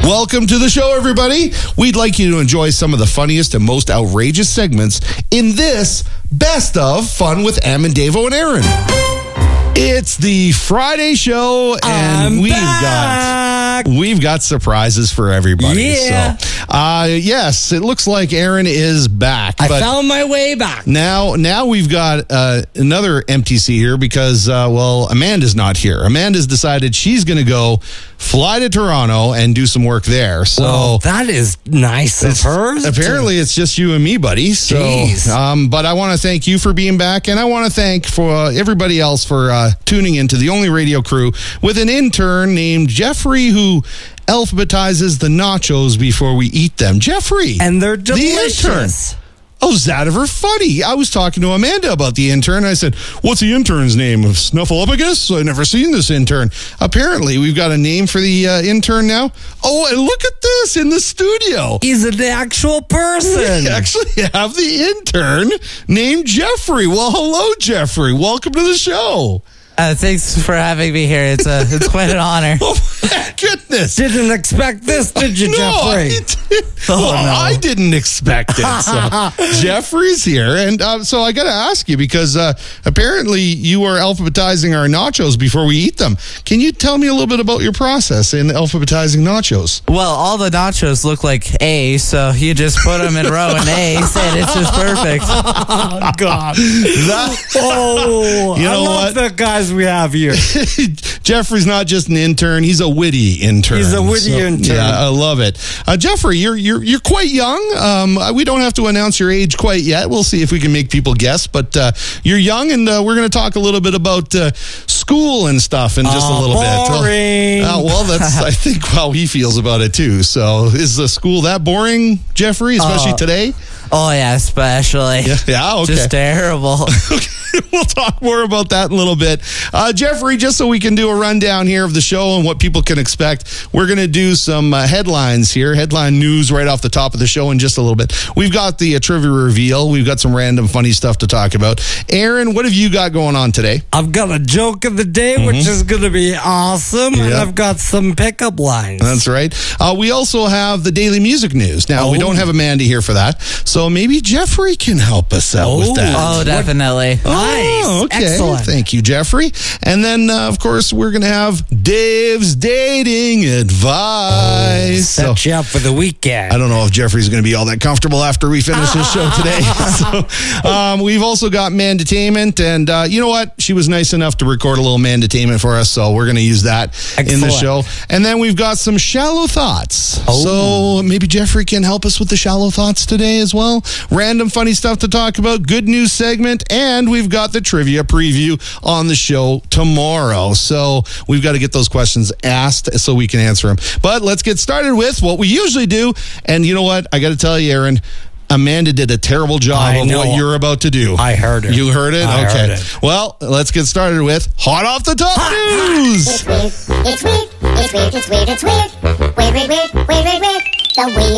Welcome to the show, everybody. We'd like you to enjoy some of the funniest and most outrageous segments in this Best of Fun with Em and Davo and Aaron. It's the Friday show, and we've got surprises for everybody. Yeah. So, yes, it looks like Aaron is back. I found my way back. Now we've got another MTC here because, Amanda's not here. Amanda's decided she's going to go fly to Toronto and do some work there. So well, that is nice of her. Apparently, it's just you and me, buddy. So, jeez. But I want to thank you for being back, and I want to thank for everybody else for tuning into the only radio crew with an intern named Jeffrey who alphabetizes the nachos before we eat them. Jeffrey. And they're delicious. The intern. Oh, is that ever funny? I was talking to Amanda about the intern. I said, what's the intern's name? Snuffleupagus? I've never seen this intern. Apparently, we've got a name for the intern now. Oh, and look at this in the studio. He's an actual person. We actually have the intern named Jeffrey. Well, hello, Jeffrey. Welcome to the show. Thanks for having me here. It's quite an honor. Oh, my goodness. Didn't expect this, did you, Jeffrey? I didn't expect it. So, Jeffrey's here. And so I got to ask you, because apparently you are alphabetizing our nachos before we eat them. Can you tell me a little bit about your process in alphabetizing nachos? Well, all the nachos look like A, so you just put them in row and A, and it's just perfect. Oh, God. You know I love what? the guys we have here. Jeffrey's not just an intern; he's a witty intern. He's a witty intern. Yeah, I love it. Jeffrey, you're quite young. We don't have to announce your age quite yet. We'll see if we can make people guess. But you're young, and we're going to talk a little bit about school and stuff in just a little boring. bit. Well, that's I think how he feels about it too. So, is the school that boring, Jeffrey? Especially today? Oh yeah, especially. Yeah. Okay. Just terrible. Okay. We'll talk more about that in a little bit. Jeffrey, just so we can do a rundown here of the show and what people can expect, we're going to do some headlines here, headline news right off the top of the show in just a little bit. We've got the trivia reveal. We've got some random funny stuff to talk about. Aaron, what have you got going on today? I've got a joke of the day, which is going to be awesome, and I've got some pickup lines. That's right. We also have the daily music news. Now, we don't have Amanda here for that, so maybe Jeffrey can help us out with that. Oh, definitely. Nice. Oh, okay. Excellent. Thank you, Jeffrey. And then, of course, we're going to have Dave's dating advice. Set you up for the weekend. I don't know if Jeffrey's going to be all that comfortable after we finish this show today. So, we've also got Mandatainment, and you know what? She was nice enough to record a little Mandatainment for us, so we're going to use that in the show. And then we've got some shallow thoughts. So maybe Jeffrey can help us with the shallow thoughts today as well. Random funny stuff to talk about, good news segment, and we've got the trivia preview on the show tomorrow. So we've got to get those questions asked so we can answer them. But let's get started with what we usually do. And you know what? I got to tell you, Aaron, Amanda did a terrible job of what you're about to do. I heard it. You heard it? I okay. heard it. Well, let's get started with Hot Off the Top News. It's weird, it's weird, it's weird, it's weird, it's weird. Weird, weird, weird, weird, weird, weird. The weird.